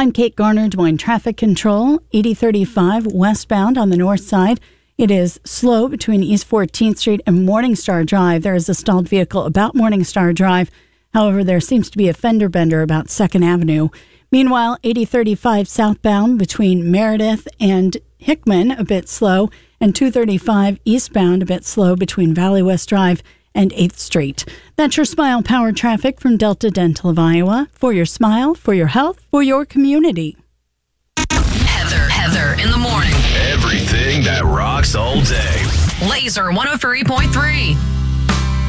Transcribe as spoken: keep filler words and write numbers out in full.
I'm Kate Garner, Des Moines Traffic Control. eighty thirty-five westbound on the north side. It is slow between East fourteenth Street and Morningstar Drive. There is a stalled vehicle about Morningstar Drive. However, there seems to be a fender bender about second Avenue. Meanwhile, eighty thirty-five southbound between Meredith and Hickman, a bit slow, and two thirty-five eastbound, a bit slow between Valley West Drive and eighth Street. That's your Smile Power traffic from Delta Dental of Iowa. For your smile, for your health, for your community. Heather, Heather in the morning. Everything that rocks all day. Laser one oh three point three.